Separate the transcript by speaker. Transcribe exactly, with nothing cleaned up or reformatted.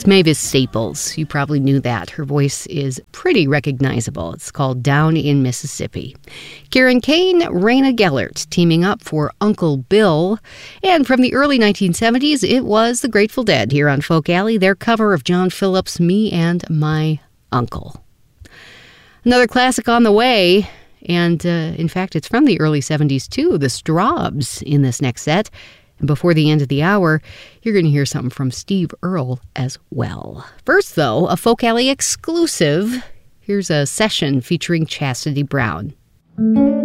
Speaker 1: It's Mavis Staples. You probably knew that. Her voice is pretty recognizable. It's called Down in Mississippi. Karen Kane, Raina Gellert teaming up for Uncle Bill. And from the early nineteen seventies, it was the Grateful Dead here on Folk Alley, their cover of John Phillips' Me and My Uncle. Another classic on the way, and uh, in fact, it's from the early seventies too, the Strawbs in this next set. And before the end of the hour, you're going to hear something from Steve Earle as well. First, though, a Folk Alley exclusive. Here's a session featuring Chastity Brown.